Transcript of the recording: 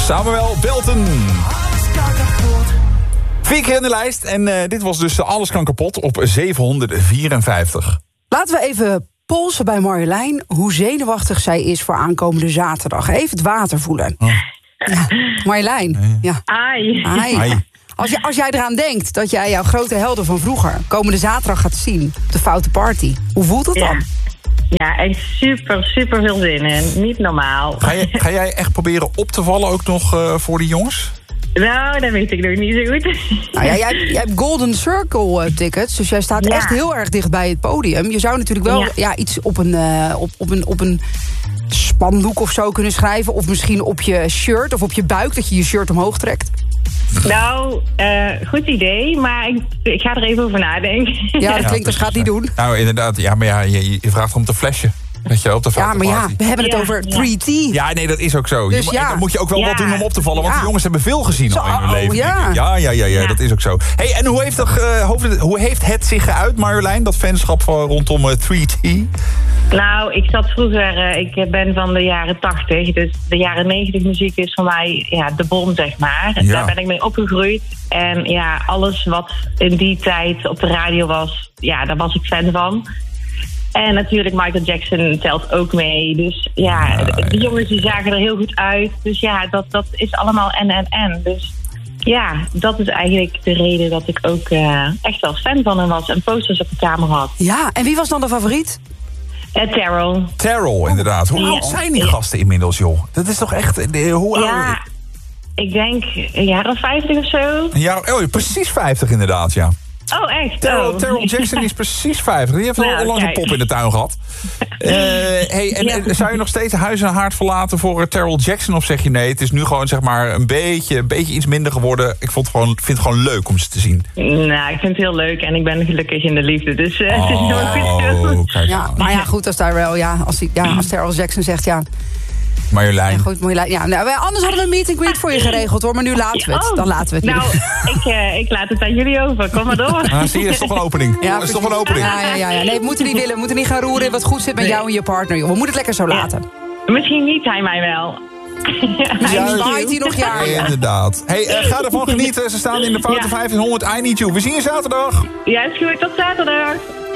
Samuel Belton. 4 keer in de lijst en dit was dus Alles kan kapot op 754. Laten we even polsen bij Marjolein hoe zenuwachtig zij is voor aankomende zaterdag. Even het water voelen. Oh. Ja. Marjolein. Ja. Ai. Ai. Als jij eraan denkt dat jij jouw grote helden van vroeger komende zaterdag gaat zien op de Foute Party, hoe voelt het dan? Ja, echt super veel zin in. Niet normaal. Ga jij echt proberen op te vallen ook nog voor die jongens? Nou, dat weet ik nog niet zo goed. Nou ja, jij hebt Golden Circle tickets, dus jij staat echt heel erg dicht bij het podium. Je zou natuurlijk wel iets op een spandoek of zo kunnen schrijven, of misschien op je shirt of op je buik, dat je je shirt omhoog trekt. Nou, goed idee, maar ik ga er even over nadenken. Ja, dat klinkt als gaat niet doen. Nou, inderdaad. Ja, maar ja, je vraagt om te flashen. Weet je, op de ja, maar we hebben het over 3T. Ja, nee, dat is ook zo. Dus dan moet je ook wel wat doen om op te vallen. Want die jongens hebben veel gezien al in hun leven. Ja, dat is ook zo. Hey, en hoe heeft het zich geuit, Marjolein, dat fanschap rondom 3T? Nou, ik zat vroeger, ik ben van de jaren 80, dus de jaren 90 muziek is voor mij de bom, zeg maar. Ja. Daar ben ik mee opgegroeid. En ja, alles wat in die tijd op de radio was, daar was ik fan van. En natuurlijk Michael Jackson telt ook mee. Dus de jongens die zagen er heel goed uit. Dus dat is allemaal en. Dus ja, dat is eigenlijk de reden dat ik ook echt wel fan van hem was en posters op de kamer had. Ja, en wie was dan de favoriet? Terrell. Terrell, inderdaad. Hoe oud zijn die gasten inmiddels, joh? Dat is toch echt... hoe oud? Ik denk een jaar of 50 of zo. Precies 50 inderdaad, ja. Oh, echt? Terrell Jackson is precies 50. Die heeft al lang een pop in de tuin gehad. Zou je nog steeds huis en haard verlaten voor Terrell Jackson? Of zeg je nee, het is nu gewoon zeg maar een beetje iets minder geworden. Ik vind het gewoon leuk om ze te zien. Nou, ik vind het heel leuk en ik ben gelukkig in de liefde. Dus het is heel goed. Ja, maar ja, goed, als Terrell Jackson zegt Marjolein. Ja, goed, Marjolein. Ja, nou, anders hadden we een meet and greet voor je geregeld, hoor. Maar nu laten we het. Dan laten we het. Nou, ik laat het aan jullie over. Kom maar door. Zie je, is toch een opening. Ja, is toch een opening. Ja. Nee, we moeten niet willen. We moeten niet gaan roeren in wat goed zit met jou en je partner. Joh. We moeten het lekker zo laten. Misschien niet, hij mij wel. Misschien waait hij nog jaar. Inderdaad. Hey, ga ervan genieten. Ze staan in de Foute 1500. I Need You. We zien je zaterdag. Ja, is goed. Tot zaterdag.